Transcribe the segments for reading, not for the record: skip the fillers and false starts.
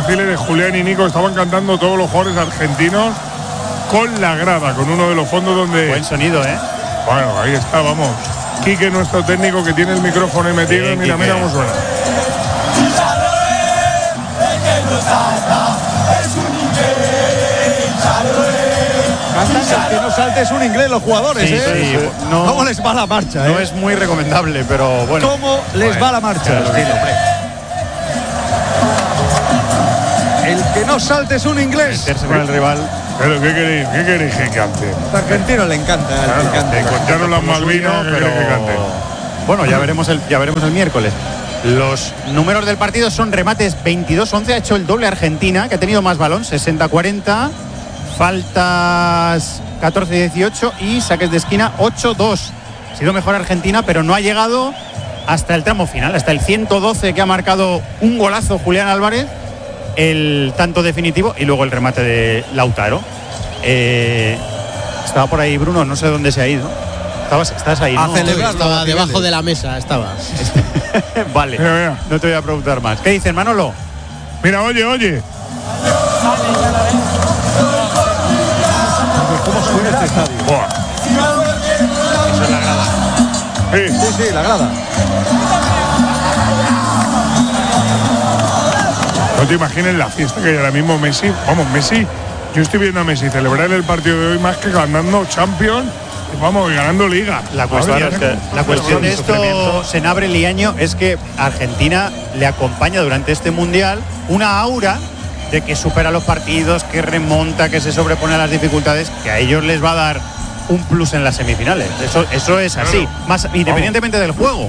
Basile, de Julián y Nico, estaban cantando todos los jugadores argentinos con la grada, con uno de los fondos donde… Buen sonido, ¿eh? Bueno, ahí está, vamos. Quique, nuestro técnico, que tiene el micrófono ahí metido, Bien, mira, Quique. mira cómo suena. Cantan el que no salte es un inglés los jugadores, Sí, ¿eh? sí, no- ¿Cómo les va la marcha, No es muy recomendable, pero bueno. ¿Cómo les va la marcha? Claro, hombre. El que no salte es un inglés. Meterse con el rival. Pero ¿qué queréis que cante? A los argentinos le encanta. Claro, le encanta. te cortaron las Malvinas, ¿qué queréis que cante? Bueno, ya veremos el miércoles. Los números del partido son remates 22-11, ha hecho el doble Argentina, que ha tenido más balón, 60-40, faltas 14-18 y saques de esquina 8-2. Ha sido mejor Argentina, pero no ha llegado hasta el tramo final, hasta el 112, que ha marcado un golazo Julián Álvarez, el tanto definitivo, y luego el remate de Lautaro. Estaba por ahí Bruno, no sé dónde se ha ido. Estás ahí, ¿no? A celebrar. Estaba debajo de la mesa, estaba. Vale, Mira, mira. no te voy a preguntar más. ¿Qué dices, Manolo? Mira, oye. ¿Cómo suena este estadio? Buah. Eso es la grada. Sí. Sí, la grada. No te imagines la fiesta que hay ahora mismo Messi. Vamos, Messi. Yo estoy viendo a Messi celebrar el partido de hoy más que ganando Champions. Vamos, ganando Liga. La cuestión de esto, Senabre Liaño, es que Argentina le acompaña durante este Mundial una aura de que supera los partidos, que remonta, que se sobrepone a las dificultades, que a ellos les va a dar un plus en las semifinales. Eso es así, más independientemente del juego.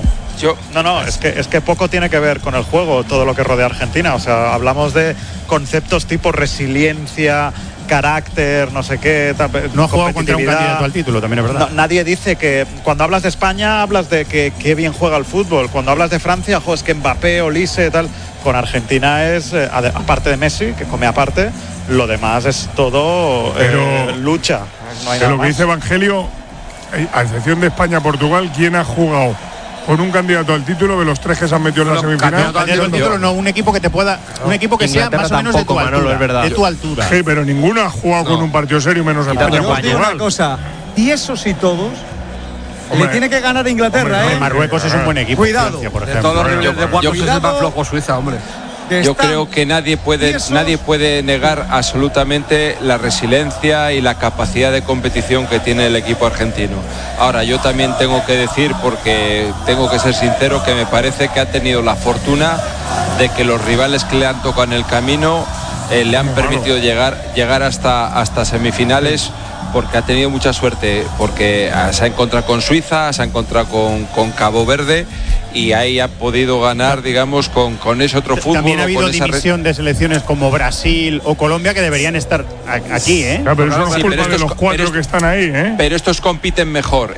Es que poco tiene que ver con el juego, todo lo que rodea a Argentina. O sea, hablamos de conceptos tipo resiliencia, carácter, no sé qué. No ha jugado contra un competitividad. candidato al título, también es verdad. No, nadie dice que cuando hablas de España hablas de que qué bien juega el fútbol. Cuando hablas de Francia, es que Mbappé, Olise, tal. Con Argentina es, aparte de Messi, que come aparte, lo demás es todo lucha. No hay De nada lo que más. dice Evangelio, a excepción de España-Portugal, ¿quién ha jugado con un candidato al título de los tres que se han metido en la semifinal? Candidato al título, no, un equipo que te pueda, un equipo que sea Inglaterra más o menos de tu tampoco, altura, Manolo, es verdad. de tu altura. Sí, pero ninguno ha jugado con un partido serio menos Quitando España. Yo os digo una Portugal. cosa. Y esos y todos Hombre, le tiene que ganar a Inglaterra, hombre, ¿eh? Marruecos es un buen equipo. Cuidado. Francia, por De ejemplo. todos los niveles de yo- yo soy más flojo Suiza, hombre. Que Yo están creo que nadie puede negar absolutamente la resiliencia y la capacidad de competición que tiene el equipo argentino. Ahora, yo también tengo que decir, porque tengo que ser sincero, que me parece que ha tenido la fortuna de que los rivales que le han tocado en el camino le han permitido llegar hasta semifinales, porque ha tenido mucha suerte, porque se ha encontrado con Suiza, se ha encontrado con Cabo Verde, y ahí ha podido ganar, digamos, con ese otro fútbol. También ha o habido con esa división de selecciones como Brasil o Colombia que deberían estar aquí, ¿eh? Ya, pero eso no es Sí, culpa pero de estos- los cuatro pero que están ahí, ¿eh? Pero estos compiten mejor,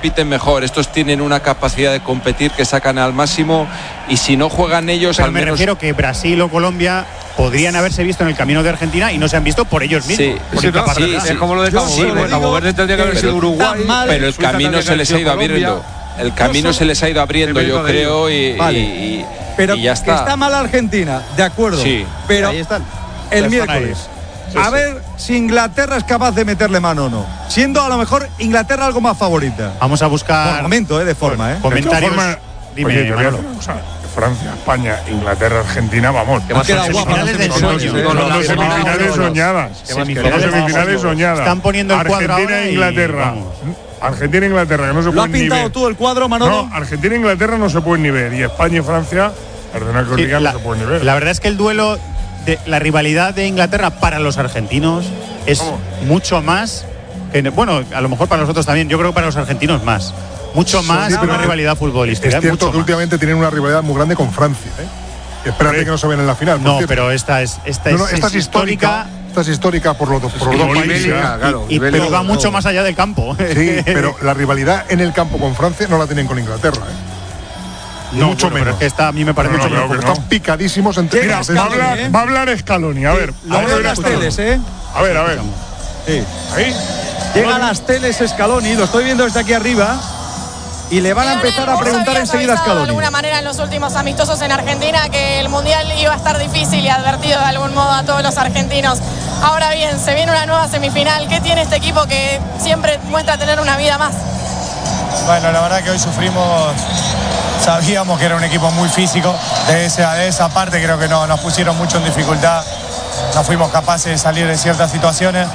estos tienen una capacidad de competir que sacan al máximo, y si no juegan ellos, Pero al me menos… refiero que Brasil o Colombia podrían haberse visto en el camino de Argentina y no se han visto por ellos mismos. Sí, por sí, incapacidad. sí. Es como lo de Yo Cabo sí Verde. le Cabo digo Verde tendría que haber que sido Uruguay. tan mal. Pero el Suiza camino tendría que se haber les ha sido ido Colombia. abriendo. El camino se les ha ido abriendo, Sí, yo pero creo, Vale. Pero y ya que está. está mal Argentina, de acuerdo. Sí. Pero Ahí están. el Están miércoles. ahí. A ver si Inglaterra es capaz de meterle mano o no. Siendo a lo mejor Inglaterra algo más favorita. Vamos a Por buscar momento, de forma, De comentarios. todas formas, Dime, oye, te voy a Manolo. decir una cosa. Francia, España, Inglaterra, Argentina, vamos. ¿Qué más Queda son guapa, semifinales del son sueño. dos- Sí, Son no, dos semifinales no, soñadas. Semifinales Son semifinales soñadas. Están poniendo el cuadro Argentina ahora e y Inglaterra. vamos. Argentina e Inglaterra, que no se ¿Lo has pueden ni pintado ver. tú el cuadro, Manolo? No, Argentina e Inglaterra no se pueden ni ver. Y España y Francia, perdona que os Sí, diga, no se pueden ni ver. la verdad es que el duelo, la rivalidad de Inglaterra para los argentinos es ¿Cómo? mucho más que, bueno, a lo mejor para nosotros también, yo creo que para los argentinos más. Mucho más que una rivalidad futbolística. Es cierto mucho que más. últimamente tienen una rivalidad muy grande con Francia, ¿eh? Espérate que no se ven en la final. por No, cierto. pero esta es Esta es histórica. Esta es histórica por los dos países. Ibérica, claro. pero va mucho más allá del campo. Sí, pero la rivalidad en el campo con Francia no la tienen con Inglaterra, ¿eh? No, mucho bueno, pero menos. es que esta a mí me parece No, mucho no, mejor. pero Están picadísimos entre Llega ellos. Va a Scaloni, hablar, va a hablar Scaloni. A ver, Lo veo en las teles, ¿eh? A ver, a ver. Sí. Ahí. Llega a las teles Scaloni, lo estoy viendo desde aquí arriba. y le van a empezar a preguntar enseguida a Scaloni. De alguna manera en los últimos amistosos en Argentina que el Mundial iba a estar difícil y advertido de algún modo a todos los argentinos. Ahora bien, se viene una nueva semifinal. ¿Qué tiene este equipo que siempre muestra tener una vida más? Bueno, la verdad que hoy sufrimos, sabíamos que era un equipo muy físico, de esa parte creo que nos pusieron mucho en dificultad, no fuimos capaces de salir de ciertas situaciones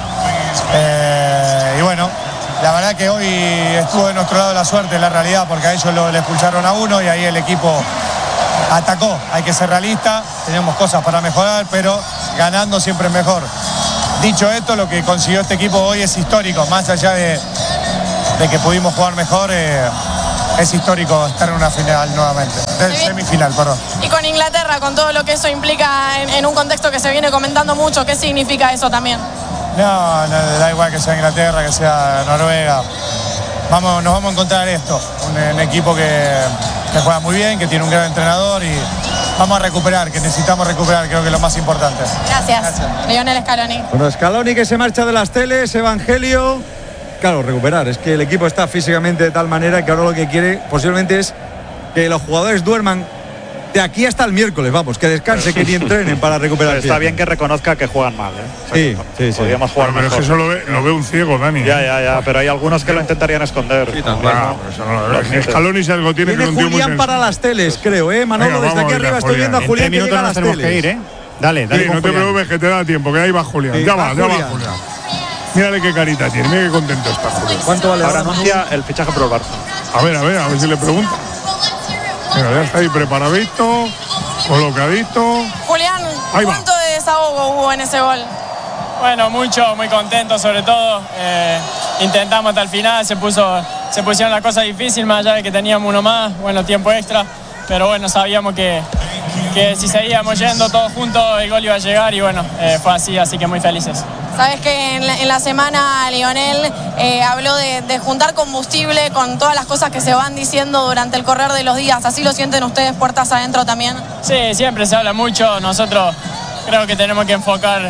y bueno, la verdad que hoy estuvo de nuestro lado la suerte, la realidad, porque a ellos le expulsaron a uno y ahí el equipo atacó. Hay que ser realista, tenemos cosas para mejorar, pero ganando siempre es mejor. Dicho esto, lo que consiguió este equipo hoy es histórico, más allá de que pudimos jugar mejor, es histórico estar en una final nuevamente, semifinal, perdón. Y con Inglaterra, con todo lo que eso implica en un contexto que se viene comentando mucho, ¿qué significa eso también? No, da igual que sea Inglaterra, que sea Noruega. Nos vamos a encontrar esto, un equipo que juega muy bien, que tiene un gran entrenador y vamos a recuperar, que necesitamos recuperar, creo que es lo más importante. Gracias. Lionel Scaloni. Bueno, Scaloni que se marcha de las teles, Evangelio. Claro, recuperar, es que el equipo está físicamente de tal manera que ahora lo que quiere posiblemente es que los jugadores duerman de aquí hasta el miércoles, vamos, que descanse, que ni entrenen para recuperar. Está bien que reconozca que juegan mal, ¿eh? Sí. Podríamos jugar pero mejor. es que eso lo ve un ciego, Dani. Ya, pero hay algunos que lo intentarían esconder. Sí, también. Scaloni si algo tiene que Viene un tío muy Julián para las teles, creo, Manolo, Venga, desde aquí vamos, arriba venga, estoy viendo a En Julián 3 que llega minutos a nos las tenemos teles. que ir, ¿eh? Dale Sí, con no te Julián. preocupes que te da tiempo, que ahí va Julián. Sí, ya va va Julián. Julián. Mírale qué carita tiene, mira qué contento está Julián. ¿Cuánto vale Ahora ahora? anuncia el fichaje por el Barça. A ver si le pregunta. Mira, ya está ahí preparadito, colocadito. Julián, Ahí va. ¿cuánto de desahogo hubo en ese gol? Bueno, mucho, muy contento sobre todo. Intentamos hasta el final, se pusieron las cosas difíciles, más allá de que teníamos uno más, bueno, tiempo extra. Pero bueno, sabíamos que si seguíamos yendo todos juntos el gol iba a llegar y bueno, fue así que muy felices. Sabes que en la semana Lionel habló de juntar combustible con todas las cosas que se van diciendo durante el correr de los días. ¿Así lo sienten ustedes puertas adentro también? Sí, siempre se habla mucho. Nosotros creo que tenemos que enfocar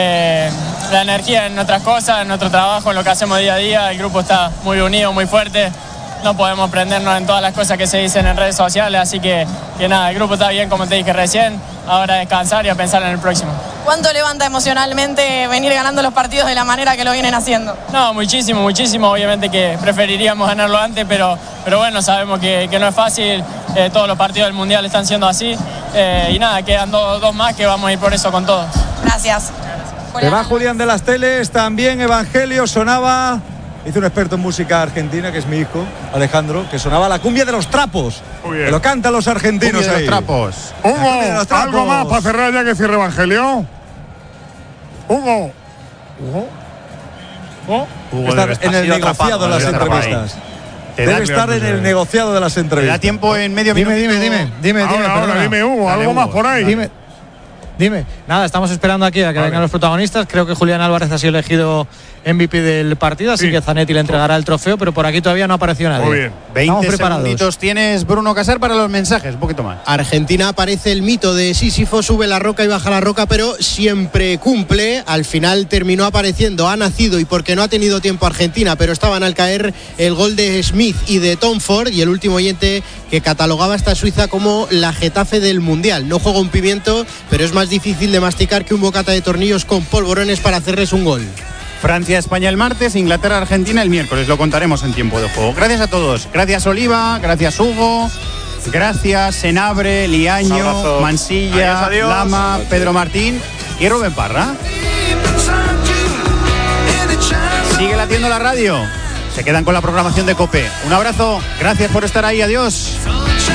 la energía en otras cosas, en nuestro trabajo, en lo que hacemos día a día. El grupo está muy unido, muy fuerte. No podemos prendernos en todas las cosas que se dicen en redes sociales, así que nada, el grupo está bien, como te dije recién. Ahora descansar y a pensar en el próximo. ¿Cuánto levanta emocionalmente venir ganando los partidos de la manera que lo vienen haciendo? No, muchísimo. Obviamente que preferiríamos ganarlo antes, pero bueno, sabemos que no es fácil. Todos los partidos del Mundial están siendo así. Y nada, quedan dos más que vamos a ir por eso con todo. Gracias. Se va Julián de las teles, también Evangelio sonaba. Hizo un experto en música argentina, que es mi hijo, Alejandro, que sonaba la cumbia de los trapos. Muy bien. Que lo cantan los argentinos Cumbia de ahí. los trapos. Hugo, algo más para cerrar ya que cierre Evangelio. Hugo. Estar en el negociado de las entrevistas. Debe estar en el negociado de las ¿Te da entrevistas. tiempo en medio minuto? Dime, Ahora, perdona. dime, Hugo, Dale, algo Hugo. más por ahí. Dime. Nada, estamos esperando aquí a que vengan los protagonistas. Creo que Julián Álvarez ha sido elegido MVP del partido, así Sí. que Zanetti le entregará el trofeo, pero por aquí todavía no apareció nadie. Muy bien. 20 preparados. segunditos tienes, Bruno Casar, para los mensajes, un poquito más. Argentina aparece el mito de Sísifo, sube la roca y baja la roca, pero siempre cumple. Al final terminó apareciendo, ha nacido y porque no ha tenido tiempo Argentina, pero estaban al caer el gol de Smith y de Tom Ford, y el último oyente que catalogaba esta Suiza como la Getafe del Mundial. No juega un pimiento, pero es más difícil de masticar que un bocata de tornillos con polvorones para hacerles un gol. Francia-España el martes, Inglaterra-Argentina el miércoles. Lo contaremos en tiempo de juego. Gracias a todos. Gracias Oliva, gracias Hugo, gracias Senabre, Liaño, Abrazo. Mansilla, Adiós. Lama, Pedro Martín y Rubén Parra. Sigue latiendo la radio. Se quedan con la programación de COPE. Un abrazo. Gracias por estar ahí. Adiós.